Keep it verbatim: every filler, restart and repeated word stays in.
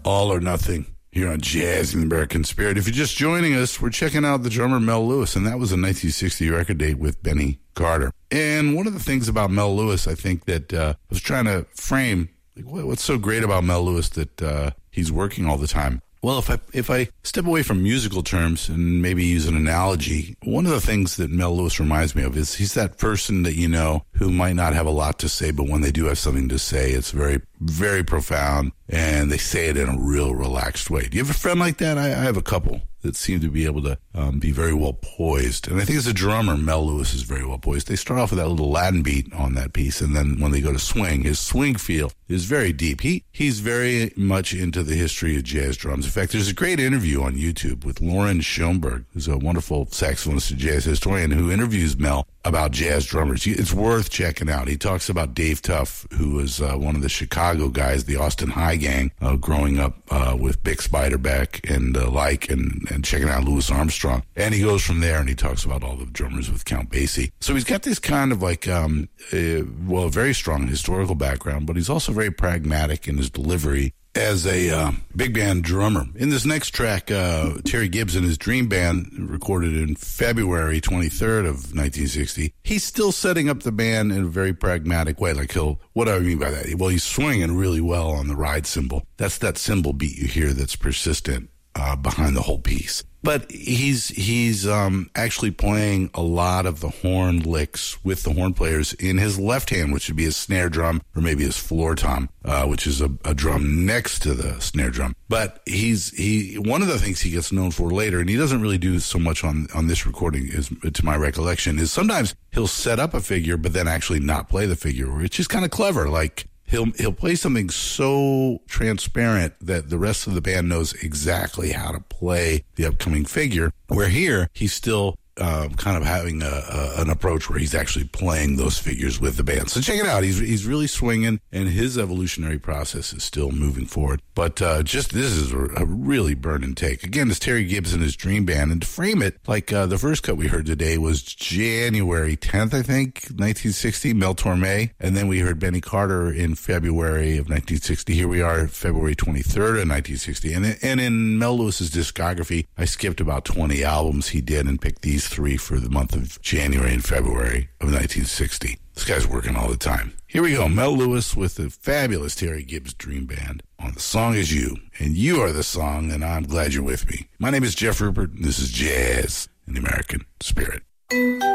All or Nothing here on Jazz in the American Spirit. If you're just joining us, we're checking out the drummer Mel Lewis, and that was a nineteen sixty record date with Benny Carter. And one of the things about Mel Lewis, I think that uh, I was trying to frame, like, what's so great about Mel Lewis that uh, he's working all the time. Well, if I if I step away from musical terms and maybe use an analogy, one of the things that Mel Lewis reminds me of is he's that person that you know who might not have a lot to say, but when they do have something to say, it's very, very profound, and they say it in a real relaxed way. Do you have a friend like that? I, I have a couple that seem to be able to um, be very well poised. And I think as a drummer, Mel Lewis is very well poised. They start off with that little Latin beat on that piece, and then when they go to swing, his swing feel is very deep. He He's very much into the history of jazz drums. In fact, there's a great interview on YouTube with Lauren Schoenberg, who's a wonderful saxophonist and jazz historian, who interviews Mel about jazz drummers. It's worth checking out. He talks about Dave Tuff, who was uh, one of the Chicago guys, the Austin High Gang, uh, growing up uh, with Bix Beiderbecke and uh, like, and, and checking out Louis Armstrong. And he goes from there and he talks about all the drummers with Count Basie. So he's got this kind of like, um, uh, well, a very strong historical background, but he's also very pragmatic in his delivery as a uh, big band drummer. In this next track, uh, Terry Gibbs and his Dream Band, recorded in February twenty-third of nineteen sixty. He's still setting up the band in a very pragmatic way. Like he'll, what do I mean by that? Well, he's swinging really well on the ride cymbal. That's that cymbal beat you hear that's persistent uh, behind the whole piece. But he's he's um, actually playing a lot of the horn licks with the horn players in his left hand, which would be his snare drum or maybe his floor tom, uh, which is a, a drum next to the snare drum. But he's he one of the things he gets known for later, and he doesn't really do so much on on this recording, is to my recollection, is sometimes he'll set up a figure but then actually not play the figure, which is kind of clever. Like He'll he'll play something so transparent that the rest of the band knows exactly how to play the upcoming figure, where here he's still uh, kind of having a, a, an approach where he's actually playing those figures with the band. So check it out. He's he's really swinging, and his evolutionary process is still moving forward. But uh, just this is a, a really burning take. Again, it's Terry Gibbs and his Dream Band. And to frame it, like uh, the first cut we heard today was January tenth, I think, nineteen sixty, Mel Torme. And then we heard Benny Carter in February of nineteen sixty. Here we are, February twenty-third of nineteen sixty. And, and in Mel Lewis's discography, I skipped about twenty albums he did and picked these three for the month of January and February of nineteen sixty. This guy's working all the time. Here we go, Mel Lewis with the fabulous Terry Gibbs Dream Band on The Song Is You. And you are the song, and I'm glad you're with me. My name is Jeff Rupert, and this is Jazz in the American Spirit.